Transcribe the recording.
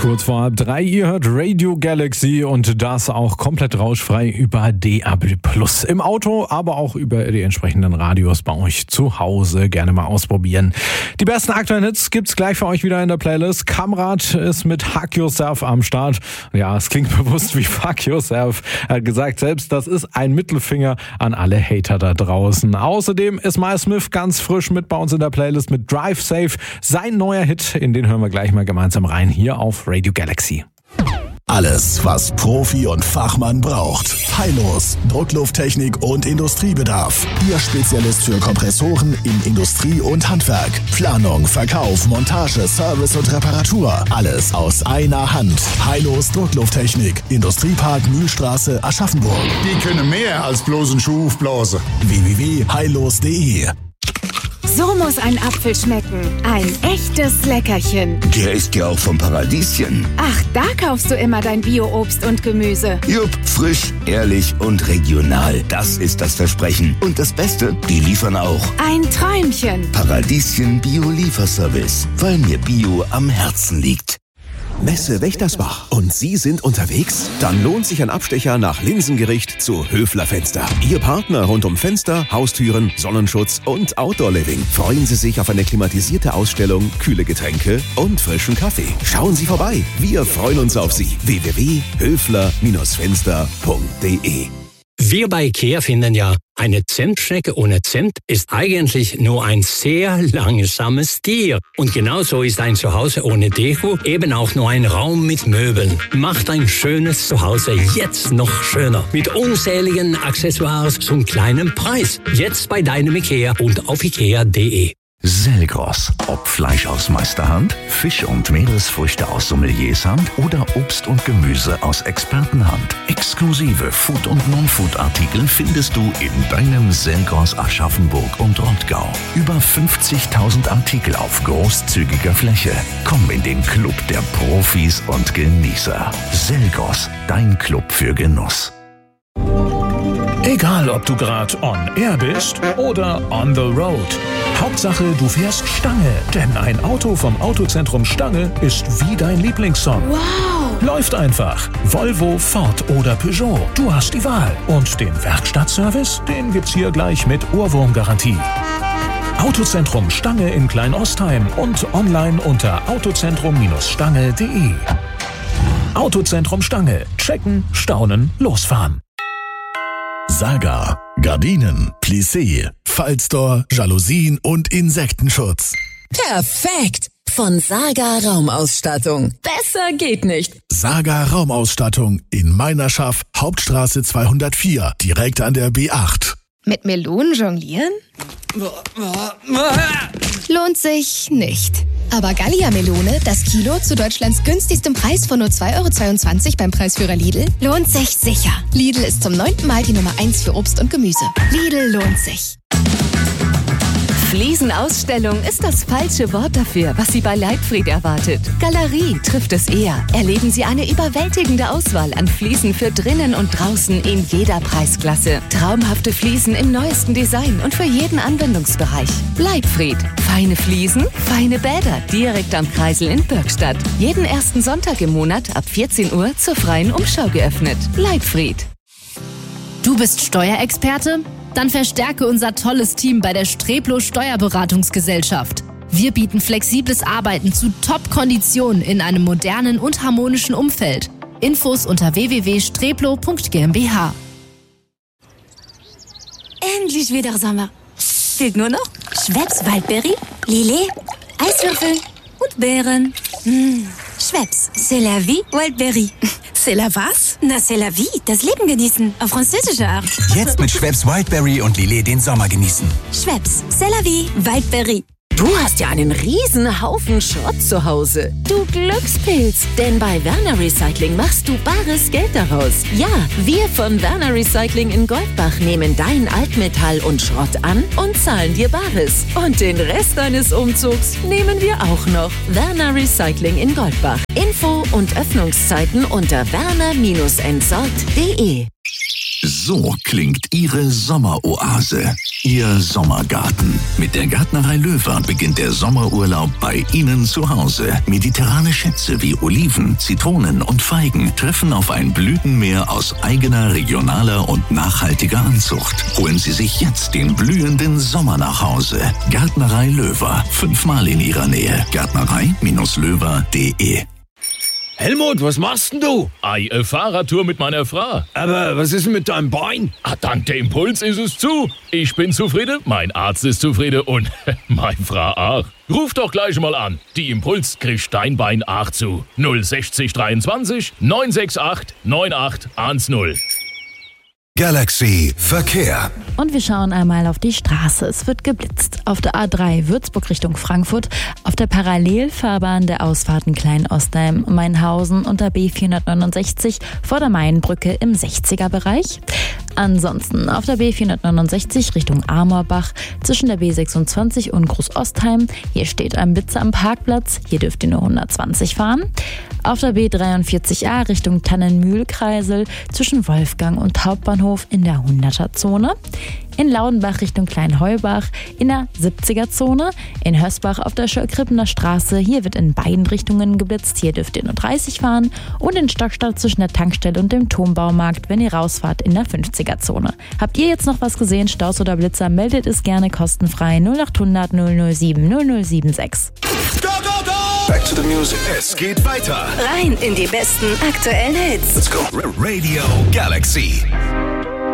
Kurz vor 3, ihr hört Radio Galaxy und das auch komplett rauschfrei über DAB+. Im Auto, aber auch über die entsprechenden Radios bei euch zu Hause. Gerne mal ausprobieren. Die besten aktuellen Hits gibt's gleich für euch wieder in der Playlist. Kamrat ist mit Hug Yourself am Start. Ja, es klingt bewusst wie Fuck Yourself. Er hat gesagt, selbst das ist ein Mittelfinger an alle Hater da draußen. Außerdem ist Miles Smith ganz frisch mit bei uns in der Playlist mit Drive Safe. Sein neuer Hit, in den hören wir gleich mal gemeinsam rein hier auf Radio Galaxy. Alles, was Profi und Fachmann braucht. Heilos, Drucklufttechnik und Industriebedarf. Ihr Spezialist für Kompressoren in Industrie und Handwerk. Planung, Verkauf, Montage, Service und Reparatur. Alles aus einer Hand. Heilos Drucklufttechnik. Industriepark Mühlstraße, Aschaffenburg. Die können mehr als bloß einen Schuh aufblasen. www.heilos.de. So muss ein Apfel schmecken. Ein echtes Leckerchen. Der ist ja auch vom Paradieschen. Ach, da kaufst du immer dein Bio-Obst und Gemüse. Jupp, frisch, ehrlich und regional. Das ist das Versprechen. Und das Beste, die liefern auch. Ein Träumchen. Paradieschen Bio-Lieferservice. Weil mir Bio am Herzen liegt. Messe Wächtersbach. Und Sie sind unterwegs? Dann lohnt sich ein Abstecher nach Linsengericht zu Höfler Fenster. Ihr Partner rund um Fenster, Haustüren, Sonnenschutz und Outdoor-Living. Freuen Sie sich auf eine klimatisierte Ausstellung, kühle Getränke und frischen Kaffee. Schauen Sie vorbei. Wir freuen uns auf Sie. www.höfler-fenster.de. Wir bei IKEA finden ja, eine Zimtschnecke ohne Zimt ist eigentlich nur ein sehr langsames Tier. Und genauso ist ein Zuhause ohne Deko eben auch nur ein Raum mit Möbeln. Macht ein schönes Zuhause jetzt noch schöner. Mit unzähligen Accessoires zum kleinen Preis. Jetzt bei deinem IKEA und auf ikea.de. Selgros. Ob Fleisch aus Meisterhand, Fisch und Meeresfrüchte aus Sommeliershand oder Obst und Gemüse aus Expertenhand. Exklusive Food- und Non-Food-Artikel findest du in deinem Selgros Aschaffenburg und Rottgau. Über 50.000 Artikel auf großzügiger Fläche. Komm in den Club der Profis und Genießer. Selgros, dein Club für Genuss. Egal, ob du gerade on air bist oder on the road. Hauptsache, du fährst Stange. Denn ein Auto vom Autozentrum Stange ist wie dein Lieblingssong. Wow! Läuft einfach. Volvo, Ford oder Peugeot. Du hast die Wahl. Und den Werkstattservice, den gibt's hier gleich mit Ohrwurmgarantie. Autozentrum Stange in Kleinostheim und online unter autozentrum-stange.de. Autozentrum Stange. Checken, staunen, losfahren. Saga. Gardinen, Plissé, Fallstore, Jalousien und Insektenschutz. Perfekt! Von Saga Raumausstattung. Besser geht nicht. Saga Raumausstattung in Meinerschaft, Hauptstraße 204, direkt an der B8. Mit Melonen jonglieren? Lohnt sich nicht. Aber Gallia-Melone, das Kilo zu Deutschlands günstigstem Preis von nur 2,22 € beim Preisführer Lidl, lohnt sich sicher. Lidl ist zum 9. Mal die Nummer 1 für Obst und Gemüse. Lidl lohnt sich. Fliesenausstellung ist das falsche Wort dafür, was Sie bei Leitfried erwartet. Galerie trifft es eher. Erleben Sie eine überwältigende Auswahl an Fliesen für drinnen und draußen in jeder Preisklasse. Traumhafte Fliesen im neuesten Design und für jeden Anwendungsbereich. Leitfried. Feine Fliesen, feine Bäder. Direkt am Kreisel in Bürgstadt. Jeden ersten Sonntag im Monat ab 14 Uhr zur freien Umschau geöffnet. Leitfried. Du bist Steuerexperte? Dann verstärke unser tolles Team bei der Streblo Steuerberatungsgesellschaft. Wir bieten flexibles Arbeiten zu Top-Konditionen in einem modernen und harmonischen Umfeld. Infos unter www.streblo.gmbh. Endlich wieder Sommer. Fehlt nur noch Schweppes Waldbeere, Lillet, Eiswürfel und Beeren. Schweppes, c'est la vie, Waldbeere. C'est la was? Na, c'est la vie, das Leben genießen, auf französische Art. Jetzt mit Schweppes Wildberry und Lillet den Sommer genießen. Schweppes, c'est la vie, Waldbeere. Du hast ja einen riesen Haufen Schrott zu Hause. Du Glückspilz. Denn bei Werner Recycling machst du bares Geld daraus. Ja, wir von Werner Recycling in Goldbach nehmen dein Altmetall und Schrott an und zahlen dir Bares. Und den Rest deines Umzugs nehmen wir auch noch. Werner Recycling in Goldbach. Info und Öffnungszeiten unter werner-entsorgt.de. So klingt Ihre Sommeroase, Ihr Sommergarten. Mit der Gärtnerei Löwer beginnt der Sommerurlaub bei Ihnen zu Hause. Mediterrane Schätze wie Oliven, Zitronen und Feigen treffen auf ein Blütenmeer aus eigener, regionaler und nachhaltiger Anzucht. Holen Sie sich jetzt den blühenden Sommer nach Hause. Gärtnerei Löwer, 5-mal in Ihrer Nähe. Gärtnerei-löwer.de. Helmut, was machst denn du? Eine Fahrradtour mit meiner Frau. Aber was ist denn mit deinem Bein? Dank der Impuls ist es zu. Ich bin zufrieden, mein Arzt ist zufrieden und meine Frau auch. Ruf doch gleich mal an. Die Impuls kriegt dein Bein auch zu. 060 23 968 9810. Galaxy Verkehr. Und wir schauen einmal auf die Straße. Es wird geblitzt. Auf der A3 Würzburg Richtung Frankfurt, auf der Parallelfahrbahn der Ausfahrten Klein-Ostheim, Mainhausen und der B469 vor der Mainbrücke im 60er-Bereich. Ansonsten auf der B469 Richtung Amorbach zwischen der B26 und Groß-Ostheim. Hier steht ein Blitzer am Parkplatz. Hier dürft ihr nur 120 fahren. Auf der B43a Richtung Tannenmühl-Kreisel zwischen Wolfgang und Hauptbahnhof in der 100er-Zone. In Laudenbach Richtung Kleinheubach in der 70er-Zone. In Hösbach auf der Schörkrippener Straße. Hier wird in beiden Richtungen geblitzt. Hier dürft ihr nur 30 fahren. Und in Stockstadt zwischen der Tankstelle und dem Turmbaumarkt, wenn ihr rausfahrt, in der 50er-Zone. Habt ihr jetzt noch was gesehen, Staus oder Blitzer, meldet es gerne kostenfrei 0800 007 0076. Go, go, go! Back to the music. Es geht weiter. Rein in die besten aktuellen Hits. Let's go. Radio Galaxy.